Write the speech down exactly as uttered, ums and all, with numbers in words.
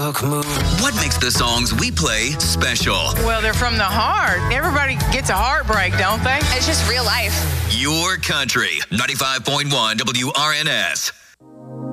look, move. What makes the songs we play special? Well, they're from the heart. Everybody gets a heartbreak, don't they? It's just real life. Your country. ninety-five point one W R N S.